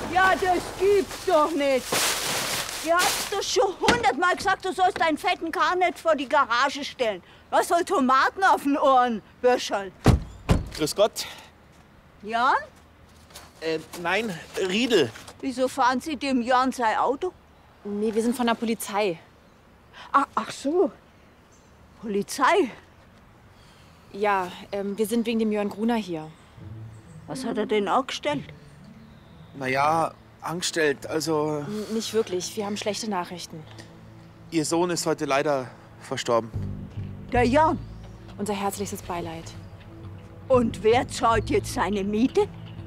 Ja, das gibt's doch nicht. Ihr habt doch schon 100-mal gesagt, du sollst deinen fetten Kahn nicht vor die Garage stellen. Was soll Tomaten auf den Ohren, Würscherl? Grüß Gott. Jan? Nein, Riedel. Wieso fahren Sie dem Jan sein Auto? Nee, wir sind von der Polizei. Ach so. Polizei? Ja, wir sind wegen dem Jörn Gruner hier. Was hat er denn angestellt? Naja, angestellt, also... Nicht wirklich, wir haben schlechte Nachrichten. Ihr Sohn ist heute leider verstorben. Der Jan. Unser herzlichstes Beileid. Und wer zahlt jetzt seine Miete?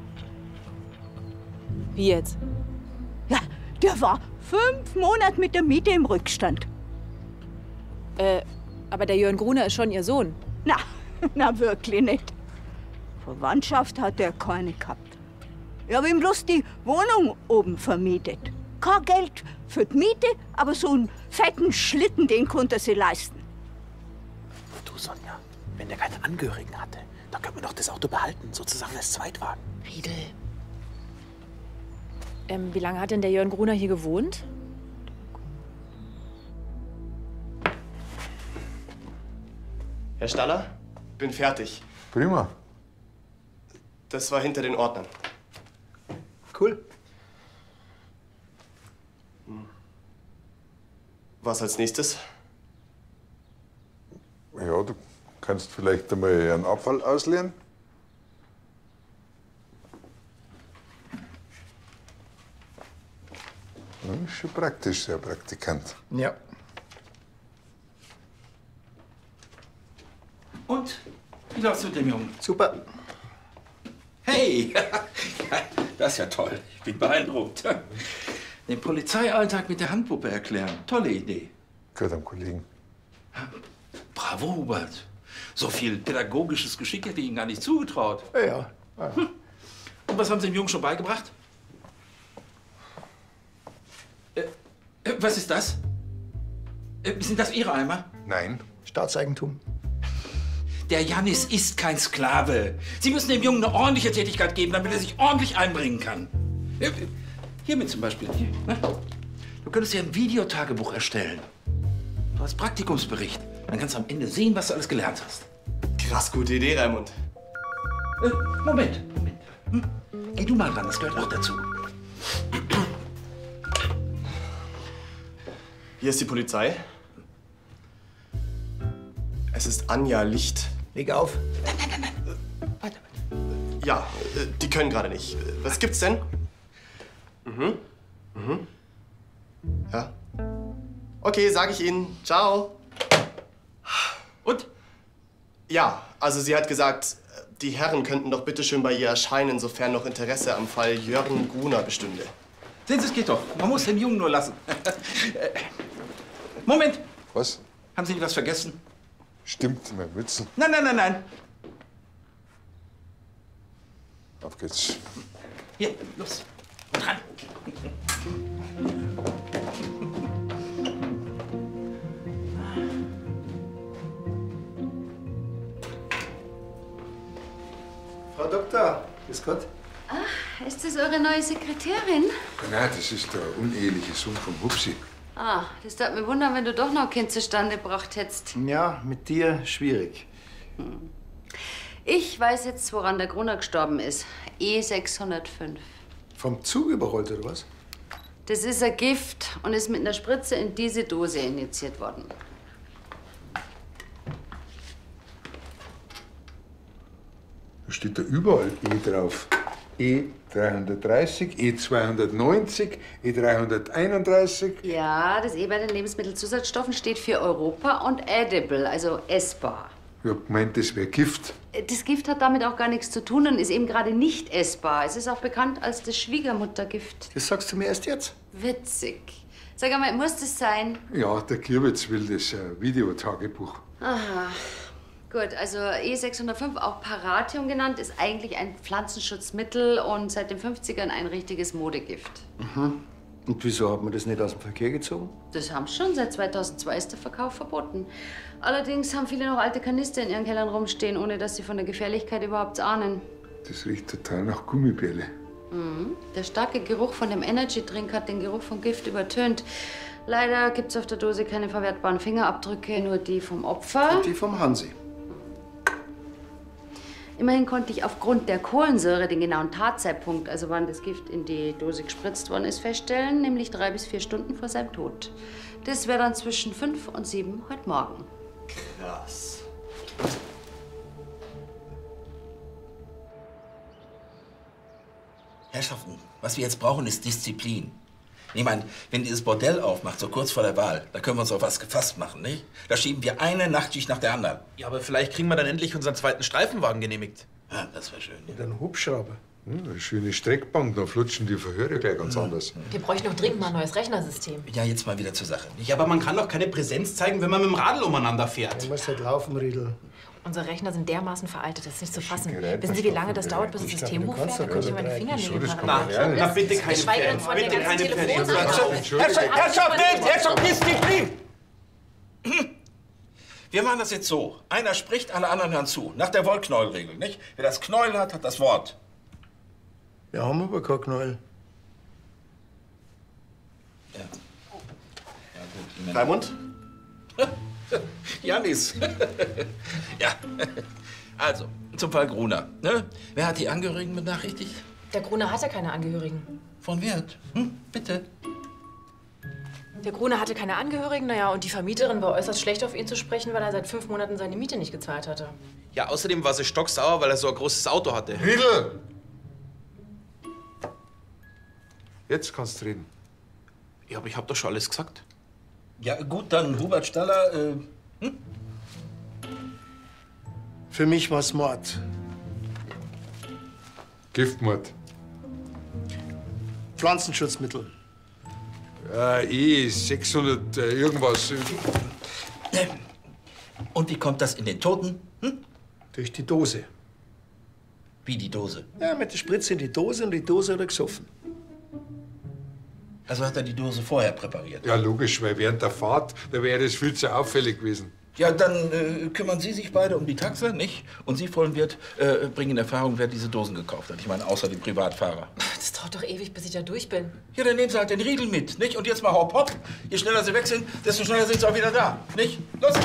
Wie jetzt? Ja, der war 5 Monate mit der Miete im Rückstand. Aber der Jörn Gruner ist schon Ihr Sohn. Na wirklich nicht. Verwandtschaft hat er keine gehabt. Ich habe ihm bloß die Wohnung oben vermietet. Kein Geld für die Miete, aber so einen fetten Schlitten, den konnte er sich leisten. Du, Sonja, wenn der keine Angehörigen hatte, dann könnte man doch das Auto behalten, sozusagen als Zweitwagen. Riedel. Wie lange hat denn der Jörn Gruner hier gewohnt? Herr Staller, bin fertig. Prima. Das war hinter den Ordnern. Cool. Was als nächstes? Ja, du kannst vielleicht einmal einen Abfall ausleeren. Ja, ist schon praktisch, Herr Praktikant. Ja. Und? Wie läuft's mit dem Jungen? Super. Hey! Das ist ja toll. Ich bin beeindruckt. Den Polizeialltag mit der Handpuppe erklären. Tolle Idee. Gehört am Kollegen. Bravo, Hubert. So viel pädagogisches Geschick hätte ich Ihnen gar nicht zugetraut. Ja. Und was haben Sie dem Jungen schon beigebracht? Was ist das? Sind das Ihre Eimer? Nein. Staatseigentum. Der Jannis ist kein Sklave. Sie müssen dem Jungen eine ordentliche Tätigkeit geben, damit er sich ordentlich einbringen kann. Hiermit zum Beispiel. Hier, ne? Du könntest ja ein Videotagebuch erstellen. Du hast Praktikumsbericht. Dann kannst du am Ende sehen, was du alles gelernt hast. Krass gute Idee, Raimund. Moment. Geh du mal ran, das gehört auch dazu. Hier ist die Polizei. Es ist Anja Licht. Leg auf. Weiter. Ja, die können gerade nicht. Was gibt's denn? Ja. Okay, sag ich Ihnen. Ciao. Und? Ja, also sie hat gesagt, die Herren könnten doch bitte schön bei ihr erscheinen, sofern noch Interesse am Fall Jörn Gruner bestünde. Sehen Sie, es geht doch. Man muss den Jungen nur lassen. Moment. Was? Haben Sie was vergessen? Stimmt, mein Mützen. Nein. Auf geht's. Hier, los. Und ran. Frau Doktor, grüß Gott. Ist das eure neue Sekretärin? Nein, das ist der uneheliche Sohn vom Hupsi. Das darf mich wundern, wenn du doch noch ein Kind zustande gebracht hättest. Ja, mit dir schwierig. Ich weiß jetzt, woran der Gruner gestorben ist. E605. Vom Zug überrollt, oder was? Das ist ein Gift und ist mit einer Spritze in diese Dose injiziert worden. Da steht da überall E drauf. E330, E290, E331. Ja, das E bei den Lebensmittelzusatzstoffen steht für Europa und Edible, also essbar. Ich hab gemeint, das wäre Gift. Das Gift hat damit auch gar nichts zu tun und ist eben gerade nicht essbar. Es ist auch bekannt als das Schwiegermuttergift. Das sagst du mir erst jetzt? Witzig. Sag einmal, muss das sein? Ja, der Kirwitz will das Videotagebuch. Aha. Gut, also E605, auch Paratium genannt, ist eigentlich ein Pflanzenschutzmittel und seit den 50ern ein richtiges Modegift. Und wieso hat man das nicht aus dem Verkehr gezogen? Das haben sie schon. Seit 2002 ist der Verkauf verboten. Allerdings haben viele noch alte Kanister in ihren Kellern rumstehen, ohne dass sie von der Gefährlichkeit überhaupt ahnen. Das riecht total nach Gummibärle. Der starke Geruch von dem Energy-Drink hat den Geruch von Gift übertönt. Leider gibt es auf der Dose keine verwertbaren Fingerabdrücke, nur die vom Opfer. Die vom Hansi. Immerhin konnte ich aufgrund der Kohlensäure den genauen Tatzeitpunkt, also wann das Gift in die Dose gespritzt worden ist, feststellen, nämlich 3 bis 4 Stunden vor seinem Tod. Das wäre dann zwischen 5 und 7 heute Morgen. Krass. Herrschaften, was wir jetzt brauchen, ist Disziplin. Ich meine, wenn dieses Bordell aufmacht, so kurz vor der Wahl, da können wir uns auf was gefasst machen, nicht? Da schieben wir eine Nachtschicht nach der anderen. Ja, aber vielleicht kriegen wir dann endlich unseren zweiten Streifenwagen genehmigt. Ja, das wäre schön. Und einen Hubschrauber. Eine schöne Streckbank, da flutschen die Verhöre gleich ganz anders. Wir bräuchten noch dringend mal ein neues Rechnersystem. Ja, jetzt mal wieder zur Sache. Ja, aber man kann doch keine Präsenz zeigen, wenn man mit dem Radl umeinander fährt. Du musst halt laufen, Riedel. Unsere Rechner sind dermaßen veraltet, das ist nicht zu fassen. Gerät, Wissen Sie, wie lange das dauert, bis das Ich System glaub, du hochfährt? Da kannst könnte ich doch meine keine Fingernägel das machen. kann man Na, bitte keine Geschweige denn Pferde. von der Bitte ganzen keine Pferde. Telefonanlage. Herrschaft, Disziplin! Wir machen das jetzt so. Einer spricht, alle anderen hören zu. Nach der Wollknäuelregel, nicht? Wer das Knäuel hat, hat das Wort. Wir haben aber kein Knäuel. Ja. Ja, gut. ich meine- Raimund? Janis. Ja. Also, zum Fall Gruner. Ne? Wer hat die Angehörigen benachrichtigt? Der Gruner hatte keine Angehörigen. Von Wert? Bitte. Der Gruner hatte keine Angehörigen, naja, und die Vermieterin war äußerst schlecht auf ihn zu sprechen, weil er seit 5 Monaten seine Miete nicht gezahlt hatte. Ja, außerdem war sie stocksauer, weil er so ein großes Auto hatte. Riedel! Jetzt kannst du reden. Ja, aber ich hab doch schon alles gesagt. Ja, gut, dann Hubert Staller. Für mich war's Mord. Giftmord. Pflanzenschutzmittel. E600 irgendwas. Und wie kommt das in den Toten? Durch die Dose. Wie die Dose. Ja, mit der Spritze in die Dose und die Dose hat er gesoffen. Also hat er die Dose vorher präpariert. Ja, logisch, weil während der Fahrt, da wäre das viel zu auffällig gewesen. Ja, dann kümmern Sie sich beide um die Taxe, nicht? Und Sie, Vollenwirt, bringen in Erfahrung, wer diese Dosen gekauft hat. Ich meine, außer dem Privatfahrer. Das dauert doch ewig, bis ich da durch bin. Ja, dann nehmen Sie halt den Riedel mit, nicht? Und jetzt mal hopp, hopp. Je schneller Sie weg sind, desto schneller sind Sie auch wieder da, nicht? Los!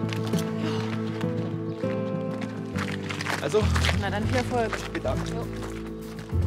Also, Na dann viel Erfolg. bitte. Jo.